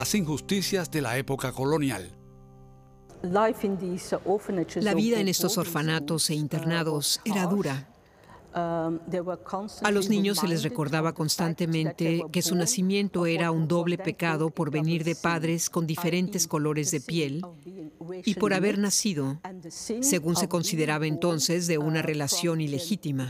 las injusticias de la época colonial. La vida en estos orfanatos e internados era dura. A los niños se les recordaba constantemente que su nacimiento era un doble pecado por venir de padres con diferentes colores de piel y por haber nacido, según se consideraba entonces, de una relación ilegítima.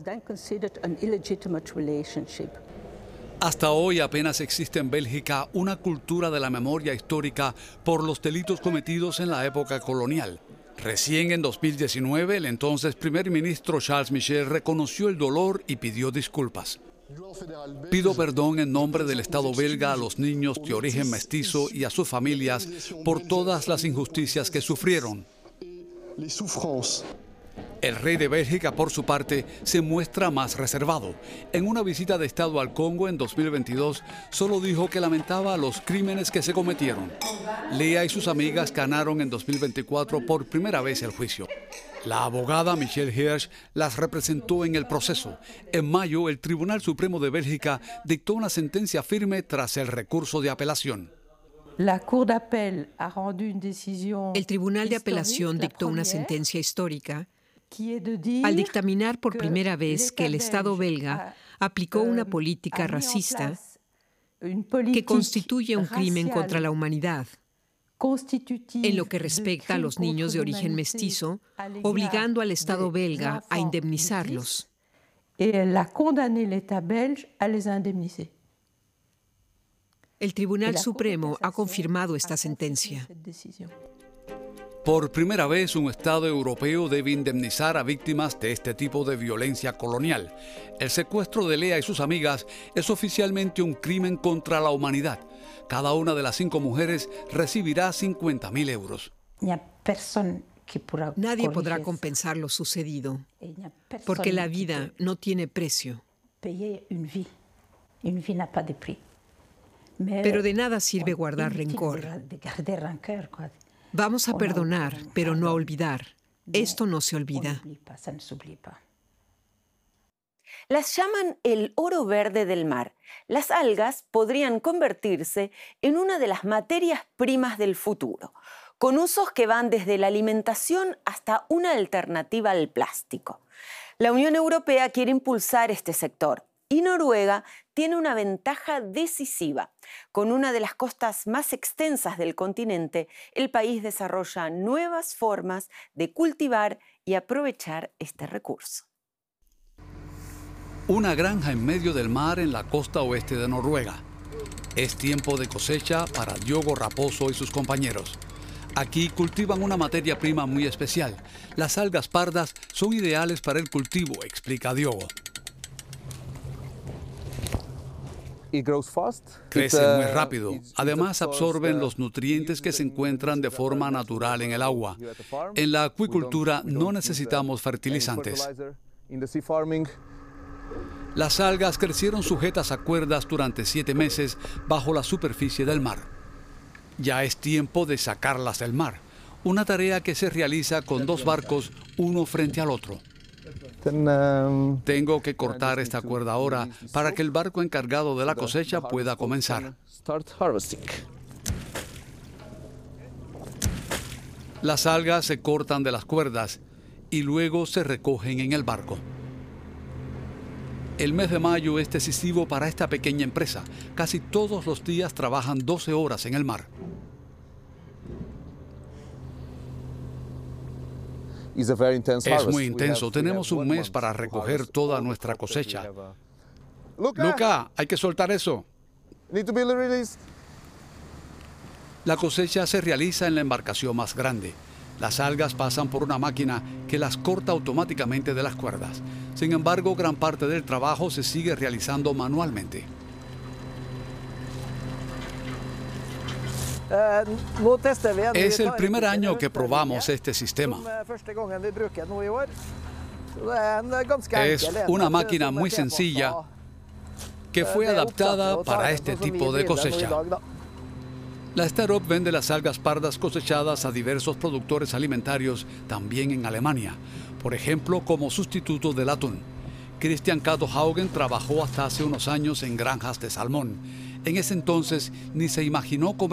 Hasta hoy apenas existe en Bélgica una cultura de la memoria histórica por los delitos cometidos en la época colonial. Recién en 2019, el entonces primer ministro Charles Michel reconoció el dolor y pidió disculpas. Pido perdón en nombre del Estado belga a los niños de origen mestizo y a sus familias por todas las injusticias que sufrieron. El rey de Bélgica, por su parte, se muestra más reservado. En una visita de Estado al Congo en 2022, solo dijo que lamentaba los crímenes que se cometieron. Lea y sus amigas ganaron en 2024 por primera vez el juicio. La abogada Michelle Hirsch las representó en el proceso. En mayo, el Tribunal Supremo de Bélgica dictó una sentencia firme tras el recurso de apelación. El Tribunal de Apelación dictó una sentencia histórica al dictaminar por primera vez que el Estado belga aplicó una política racista que constituye un crimen contra la humanidad en lo que respecta a los niños de origen mestizo, obligando al Estado belga a indemnizarlos. El Tribunal Supremo ha confirmado esta sentencia. Por primera vez, un Estado europeo debe indemnizar a víctimas de este tipo de violencia colonial. El secuestro de Lea y sus amigas es oficialmente un crimen contra la humanidad. Cada una de las 5 mujeres recibirá 50.000 euros. Nadie podrá compensar lo sucedido, porque la vida no tiene precio. Pero de nada sirve guardar rencor. Vamos a perdonar, pero no a olvidar. Esto no se olvida. Las llaman el oro verde del mar. Las algas podrían convertirse en una de las materias primas del futuro, con usos que van desde la alimentación hasta una alternativa al plástico. La Unión Europea quiere impulsar este sector y Noruega tiene una ventaja decisiva. Con una de las costas más extensas del continente, el país desarrolla nuevas formas de cultivar y aprovechar este recurso. Una granja en medio del mar en la costa oeste de Noruega. Es tiempo de cosecha para Diogo Raposo y sus compañeros. Aquí cultivan una materia prima muy especial. Las algas pardas son ideales para el cultivo, explica Diogo. Crecen muy rápido. Además, absorben los nutrientes que se encuentran de forma natural en el agua. En la acuicultura no necesitamos fertilizantes. Las algas crecieron sujetas a cuerdas durante 7 meses bajo la superficie del mar. Ya es tiempo de sacarlas del mar. Una tarea que se realiza con 2 barcos, uno frente al otro. Tengo que cortar esta cuerda ahora para que el barco encargado de la cosecha pueda comenzar. Las algas se cortan de las cuerdas y luego se recogen en el barco. El mes de mayo es decisivo para esta pequeña empresa. Casi todos los días trabajan 12 horas en el mar. Es muy intenso. Tenemos un mes para recoger toda nuestra cosecha. Luca, hay que soltar eso. La cosecha se realiza en la embarcación más grande. Las algas pasan por una máquina que las corta automáticamente de las cuerdas. Sin embargo, gran parte del trabajo se sigue realizando manualmente. Es el primer año que probamos este sistema. Es una máquina muy sencilla que fue adaptada para este tipo de cosecha. La startup vende las algas pardas cosechadas a diversos productores alimentarios, también en Alemania, por ejemplo, como sustituto del atún. Christian Cato Haugen trabajó hasta hace unos años en granjas de salmón. En ese entonces ni se imaginó comer